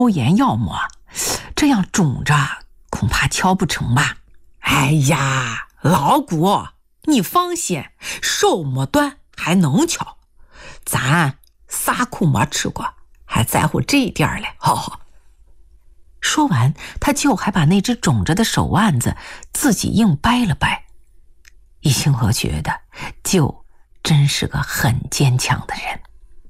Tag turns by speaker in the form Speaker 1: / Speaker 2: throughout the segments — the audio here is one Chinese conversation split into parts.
Speaker 1: 盐要么，这样肿着恐怕敲不成吧。哎呀，老谷，你放心，手没断还能敲，咱啥苦没吃过，还在乎这一点嘞。说完，他舅还把那只肿着的手腕子自己硬掰了掰。易清河觉得舅真是个很坚强的人。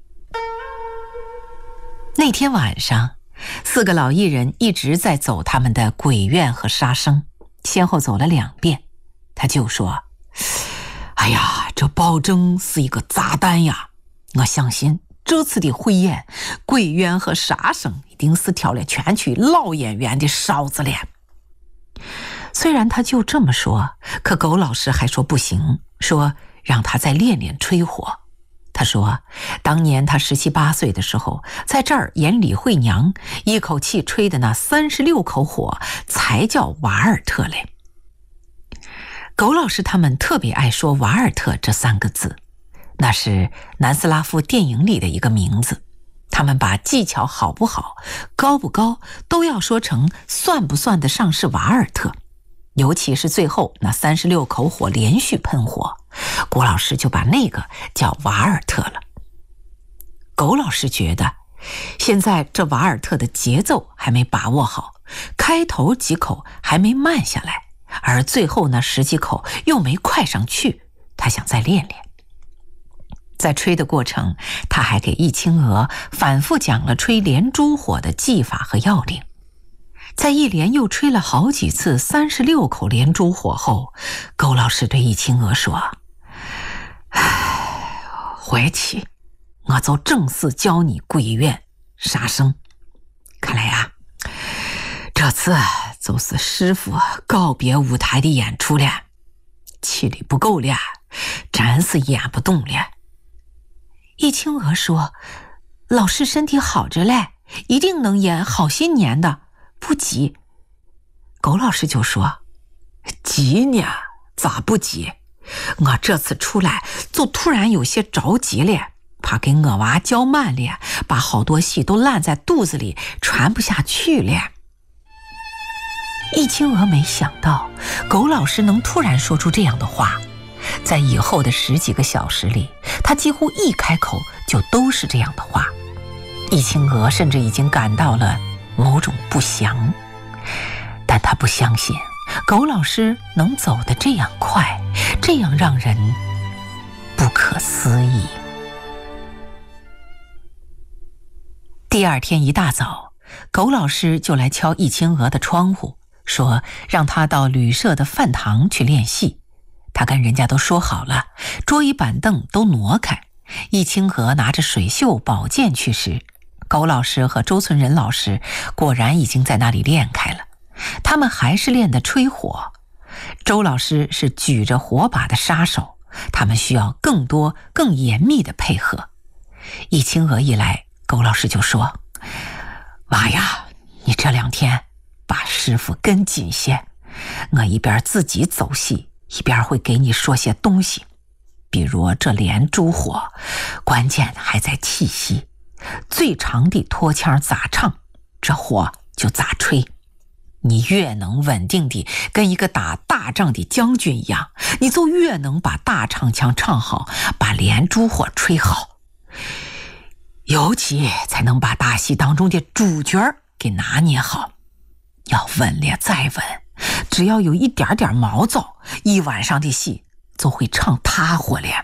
Speaker 1: 那天晚上，4个老艺人一直在走他们的鬼院和杀生，先后走了2遍。他就说：哎呀，这保证是一个炸弹呀！我相信这次的汇演，鬼院和杀生一定是挑了全区老演员的哨子了。虽然他就这么说，可狗老师还说不行，说让他再练练吹火。他说当年他17、18岁的时候，在这儿演李慧娘，一口气吹的那36口火才叫瓦尔特嘞。狗老师他们特别爱说瓦尔特这3个字，那是南斯拉夫电影里的一个名字。他们把技巧好不好、高不高都要说成算不算得上是瓦尔特，尤其是最后那36口火连续喷火，郭老师就把那个叫瓦尔特了。狗老师觉得现在这瓦尔特的节奏还没把握好，开头几口还没慢下来，而最后那10几口又没快上去，他想再练练。在吹的过程，他还给易清娥反复讲了吹连珠火的技法和要领。在一连又吹了好几次36口连珠火后，狗老师对易清娥说：回去我就正式教你鬼院杀生。看来呀，这次就是师傅告别舞台的演出了，气力不够了，真是演不动了。易清娥说：老师身体好着嘞，一定能演好些年的，不急。狗老师就说：急呢？咋不急？我这次出来就突然有些着急了，怕给我娃教慢了，把好多戏都烂在肚子里，传不下去了。易清娥没想到狗老师能突然说出这样的话，在以后的10几个小时里，他几乎一开口就都是这样的话。易清娥甚至已经感到了某种不祥，但他不相信狗老师能走得这样快，这样让人不可思议。第2天一大早，狗老师就来敲易清娥的窗户，说让他到旅社的饭堂去练戏。他跟人家都说好了，桌椅板凳都挪开。易清娥拿着水袖宝剑去时，狗老师和周存仁老师果然已经在那里练开了。他们还是练的吹火，周老师是举着火把的杀手，他们需要更多更严密的配合。易清娥一来，狗老师就说：娃呀，你这2天把师傅跟紧些，我一边自己走戏，一边会给你说些东西，比如这连珠火，关键还在气息，最长的拖腔咋唱，这火就咋吹。你越能稳定地跟一个打大仗的将军一样，你就越能把大唱腔唱好，把连珠火吹好，尤其才能把大戏当中的主角给拿捏好。要稳了再稳，只要有一点点毛躁，一晚上的戏就会唱塌火了。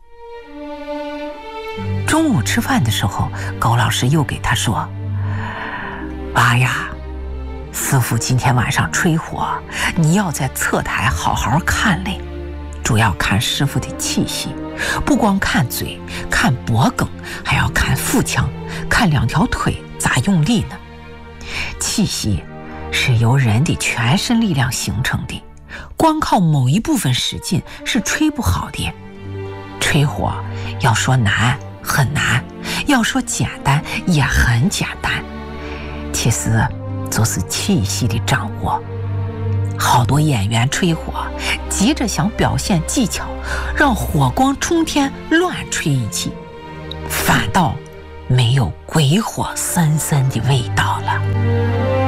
Speaker 1: 中午吃饭的时候，狗老师又给他说：娃呀，师傅今天晚上吹火，你要在侧台好好看嘞，主要看师傅的气息，不光看嘴，看脖梗，还要看腹腔，看2条腿咋用力呢。气息是由人的全身力量形成的，光靠某一部分使劲是吹不好的。吹火要说难很难，要说简单也很简单，其实就是气息的掌握。好多演员吹火急着想表现技巧，让火光冲天乱吹一气，反倒没有鬼火森森的味道了。